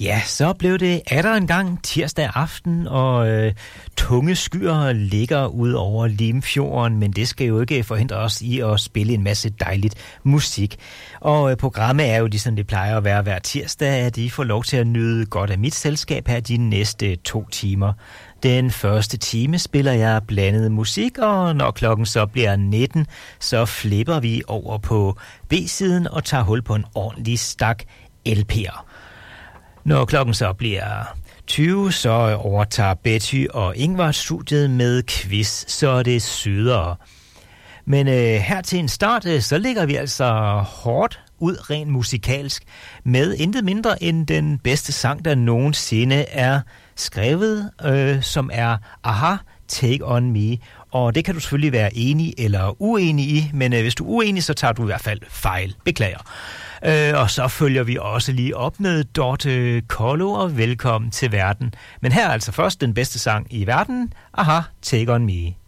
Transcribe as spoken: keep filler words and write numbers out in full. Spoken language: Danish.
Ja, så blev det atter en gang tirsdag aften, og øh, tunge skyer ligger ud over Limfjorden, men det skal jo ikke forhindre os i at spille en masse dejligt musik. Og øh, programmet er jo ligesom det plejer at være hver tirsdag, at I får lov til at nyde godt af mit selskab her de næste to timer. Den første time spiller jeg blandet musik, og når klokken så bliver nitten, så flipper vi over på B-siden og tager hul på en ordentlig stak L P'er. Når klokken så bliver tyve, så overtager Betty og Ingvar studiet med quiz, så er det sydere. Men øh, her til en start, så ligger vi altså hårdt ud rent musikalsk med intet mindre end den bedste sang, der nogensinde er skrevet, øh, som er A-ha, Take On Me. Og det kan du selvfølgelig være enig eller uenig i, men øh, hvis du er uenig, så tager du i hvert fald fejl. Beklager. Øh, og så følger vi også lige op med Dorte Kollo og Velkommen til Verden. Men her er altså først den bedste sang i verden. A-ha, Take On Me.